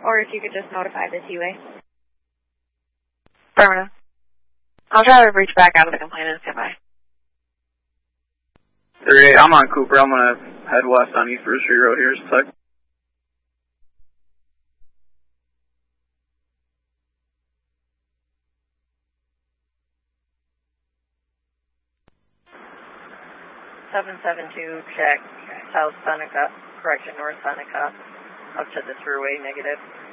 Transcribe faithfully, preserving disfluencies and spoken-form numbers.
or if you could just notify the T-Way. Affirmative. I'll try to reach back out to the complainant. Stand by. three eight, I'm on Cooper. I'm going to head west on East First Street Road here. So seven seven two, check South Seneca, correction, North Seneca, up to the thruway, negative.